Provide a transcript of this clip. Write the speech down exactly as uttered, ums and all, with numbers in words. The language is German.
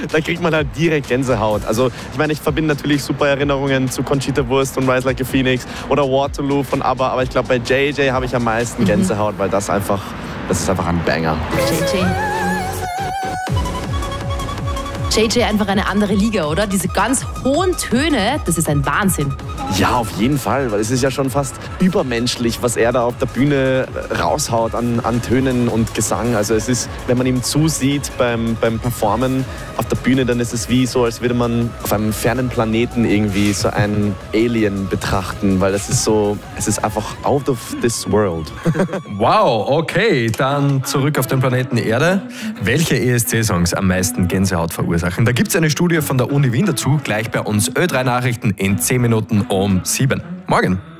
da kriegt man halt direkt Gänsehaut. Also ich meine, ich verbinde natürlich super Erinnerungen zu Conchita Wurst und Rise Like a Phoenix oder Waterloo von ABBA, aber ich glaube, bei J J habe ich am meisten Gänsehaut, weil das einfach, das ist einfach ein Banger. J J. J J einfach eine andere Liga, oder? Diese ganz hohen Töne, das ist ein Wahnsinn. Ja, auf jeden Fall, weil es ist ja schon fast übermenschlich, was er da auf der Bühne raushaut an, an Tönen und Gesang. Also es ist, wenn man ihm zusieht beim, beim Performen auf der Bühne, dann ist es wie so, als würde man auf einem fernen Planeten irgendwie so einen Alien betrachten, weil es ist so, es ist einfach out of this world. Wow, okay, dann zurück auf den Planeten Erde. Welche E S C-Songs am meisten Gänsehaut verursachen? Da gibt es eine Studie von der Uni Wien dazu, gleich bei uns Ö drei Nachrichten in zehn Minuten um sieben. Morgen.